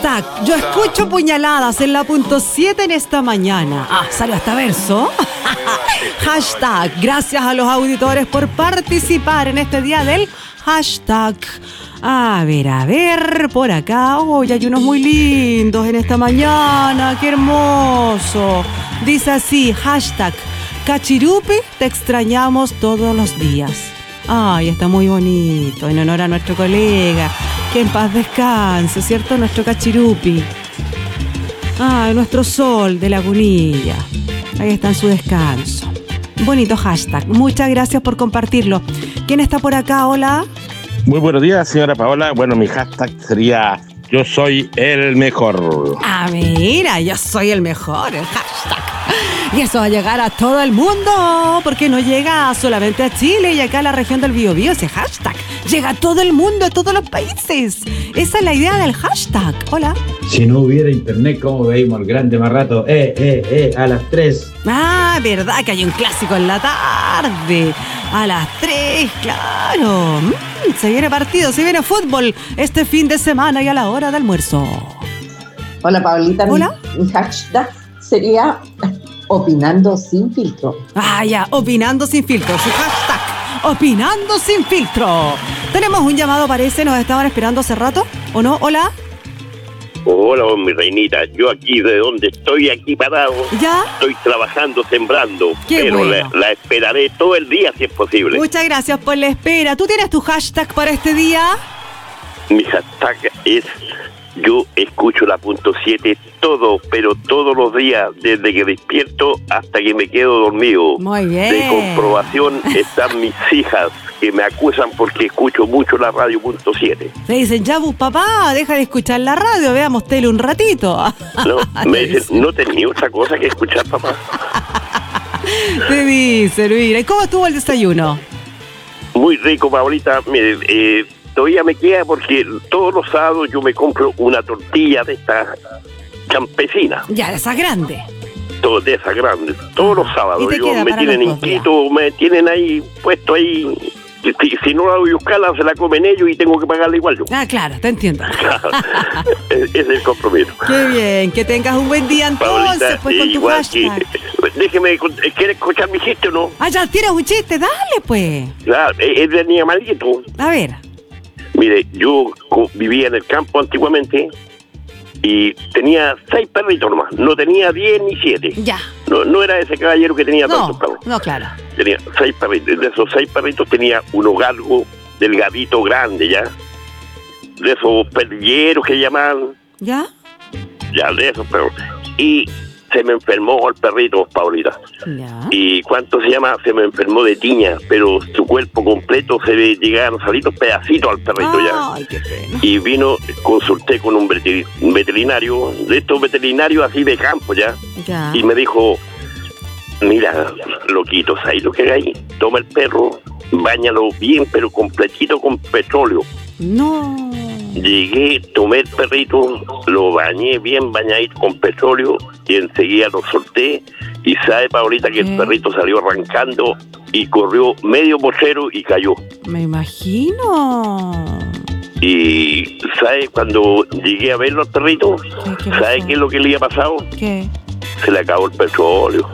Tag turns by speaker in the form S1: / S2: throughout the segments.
S1: Hashtag, yo escucho puñaladas en la punto 7 en esta mañana. Salió hasta verso. Hashtag, gracias a los auditores por participar en este día del hashtag. A ver, por acá. Hoy hay unos muy lindos en esta mañana. ¡Qué hermoso! Dice así, hashtag, Cachirupi, te extrañamos todos los días. Ay, está muy bonito, en honor a nuestro colega. Que en paz descanse, ¿cierto? Nuestro Cachirupi. Nuestro sol de Lagunilla. Ahí está en su descanso. Bonito hashtag. Muchas gracias por compartirlo. ¿Quién está por acá? Hola.
S2: Muy buenos días, señora Paola. Bueno, mi hashtag sería yo soy el mejor.
S1: Mira, yo soy el mejor, el hashtag. Y eso va a llegar a todo el mundo, porque no llega solamente a Chile y acá a la región del Biobío. Ese hashtag llega a todo el mundo, a todos los países. Esa es la idea del hashtag. Hola.
S3: Si no hubiera internet, ¿cómo veíamos el grande más rato? A las 3.
S1: Verdad que hay un clásico en la tarde. A las 3, claro. Se viene partido, se viene fútbol este fin de semana y a la hora de almuerzo.
S4: Hola, Paulita.
S1: Hola.
S4: Mi hashtag sería opinando sin filtro.
S1: Ya, opinando sin filtro. Su hashtag, opinando sin filtro. Tenemos un llamado, parece, nos estaban esperando hace rato, ¿o no? Hola.
S5: Hola, mi reinita. Yo aquí de donde estoy, aquí parado.
S1: ¿Ya?
S5: Estoy trabajando, sembrando.
S1: Qué
S5: pero
S1: bueno.
S5: la esperaré todo el día si es posible.
S1: Muchas gracias por la espera. ¿Tú tienes tu hashtag para este día?
S5: Mi hashtag es yo escucho la punto 7 todo, pero todos los días, desde que despierto hasta que me quedo dormido.
S1: Muy bien.
S5: De comprobación están mis hijas, que me acusan porque escucho mucho la radio punto 7.
S1: Te dicen, ya, papá, deja de escuchar la radio, veamos tele un ratito.
S5: No, me dicen, no tenía otra cosa que escuchar, papá.
S1: Te dicen, mira, ¿y cómo estuvo el desayuno?
S5: Muy rico, Paulita. Mire, todavía me queda porque todos los sábados yo me compro una tortilla de esta campesina.
S1: Ya, de esa grande.
S5: De esa grande. Todos los sábados.
S1: ¿Y te queda
S5: Me
S1: para
S5: tienen
S1: los dos
S5: inquieto, me tienen ahí puesto ahí. Si no la voy a buscarla, se la comen ellos y tengo que pagarla igual yo.
S1: Claro, te entiendo.
S5: Ese es el compromiso.
S1: Qué bien, que tengas un buen día entonces,
S5: Paulita,
S1: pues con tu
S5: igual
S1: hashtag.
S5: déjeme, ¿quieres escuchar mi chiste o no?
S1: Ya tienes un chiste, dale pues.
S5: Claro, es de niña maldito.
S1: A ver.
S5: Mire, yo vivía en el campo antiguamente y tenía 6 perritos nomás. No tenía 10 ni 7.
S1: Ya.
S5: No era ese caballero que tenía tantos perros.
S1: No, claro.
S5: Tenía 6 perritos. De esos 6 perritos tenía uno galgo, delgadito, grande, ¿ya? De esos perrilleros que llamaban.
S1: ¿Ya?
S5: Ya, de esos perros. Y se me enfermó el perrito, Paulita.
S1: Ya.
S5: ¿Y cuánto se llama? Se me enfermó de tiña, pero su cuerpo completo se le llegaban a salir pedacitos al perrito.
S1: Ay, qué pena.
S5: Y consulté con un veterinario, de estos veterinarios así de campo, ¿ya?
S1: Ya.
S5: Y me dijo, mira, loquito, ¿sabes lo que hay? Toma el perro, báñalo bien, pero completito con petróleo.
S1: No.
S5: Llegué, tomé el perrito, lo bañé bien bañadito con petróleo y enseguida lo solté. Y sabe, Paulita, que el perrito salió arrancando y corrió medio pochero y cayó.
S1: Me imagino.
S5: Y ¿sabe? Cuando llegué a verlo al perrito,
S1: ¿Qué
S5: ¿sabe
S1: pasó?
S5: qué es lo que le había pasado?
S1: ¿Qué?
S5: Se le acabó el petróleo.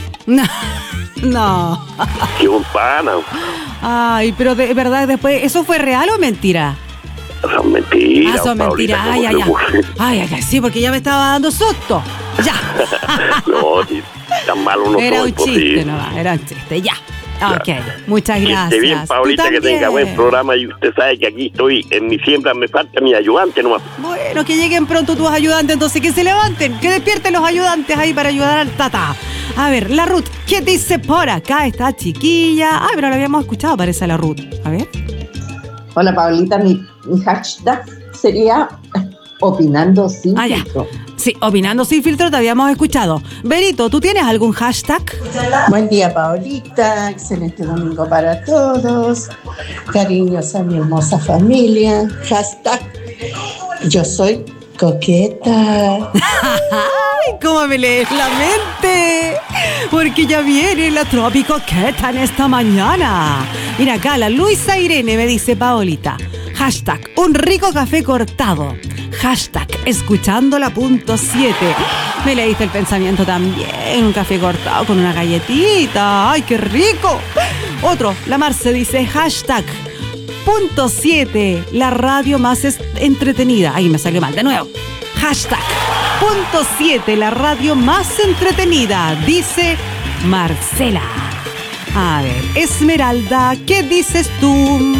S1: No.
S5: ¡Qué un pana!
S1: Ay, pero de verdad, después, ¿eso fue real o mentira?
S5: Son mentiras,
S1: Son
S5: Paulita,
S1: mentiras.
S5: ¿cómo
S1: Ay,
S5: se
S1: ay,
S5: le ocurre?
S1: ay, sí, porque ya me estaba dando susto. Ya.
S5: No, si tan malo no
S1: Era
S5: soy,
S1: un
S5: pues,
S1: chiste,
S5: sí.
S1: no, era un chiste, ya. Ok, muchas
S5: Que
S1: gracias.
S5: esté bien, Paulita,
S1: Tú
S5: que tenga
S1: también.
S5: buen programa. Y usted sabe que aquí estoy en mi siembra, me falta mi ayudante nomás.
S1: Bueno, que lleguen pronto tus ayudantes, entonces que se levanten, que despierten los ayudantes ahí para ayudar al tata. A ver, la Ruth, ¿qué dice por acá esta chiquilla? Pero la habíamos escuchado, parece la Ruth. A ver.
S4: Hola, Paulita. Mi hashtag sería opinando sin
S1: Ya.
S4: filtro.
S1: Sí, opinando sin filtro te habíamos escuchado. Berito, ¿tú tienes algún hashtag?
S6: Buen día, Paulita. Excelente domingo para todos. Cariños a mi hermosa familia. Hashtag yo soy coqueta.
S1: ¡Ay, cómo me lees la mente! Porque ya viene la tropicoqueta en esta mañana. Mira acá, la Luisa Irene me dice, Paolita, hashtag un rico café cortado. Hashtag escuchando la punto 7. Me leíste el pensamiento también. Un café cortado con una galletita. ¡Ay, qué rico! Otro, la Marce dice hashtag punto 7, la radio más entretenida. Ahí me salió mal, de nuevo. Hashtag punto 7, la radio más entretenida, dice Marcela. A ver, Esmeralda, ¿qué dices tú?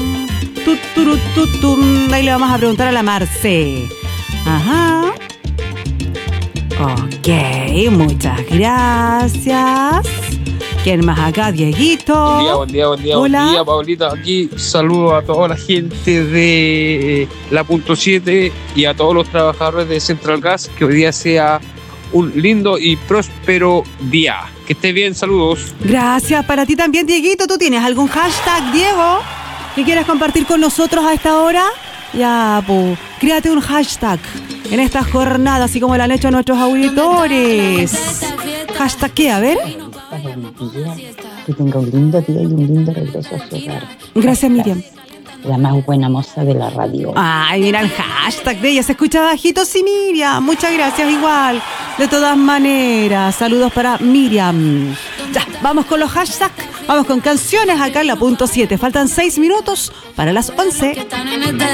S1: Ahí le vamos a preguntar a la Marce. Ajá. Ok, muchas gracias. ¿Quién más acá? Dieguito.
S7: Buen día.
S1: Hola.
S7: Buen día, Paulita. Aquí saludo a toda la gente de la punto 7 y a todos los trabajadores de Central Gas. Que hoy día sea un lindo y próspero día. Que estés bien, saludos.
S1: Gracias, para ti también, Dieguito. ¿Tú tienes algún hashtag, Diego, que quieras compartir con nosotros a esta hora? Ya, pues, créate un hashtag en esta jornada, así como lo han hecho nuestros auditores. ¿Hashtag qué? A ver.
S4: Que tenga un lindo día y un lindo regreso a su hogar.
S1: Gracias, Miriam.
S4: La más buena moza de la radio.
S1: Ay, mira el hashtag de ella, se escucha bajito, sí, Miriam. Muchas gracias, igual. De todas maneras, saludos para Miriam. Ya, vamos con los hashtags, vamos con canciones acá en la punto 7. Faltan 6 minutos para las 11.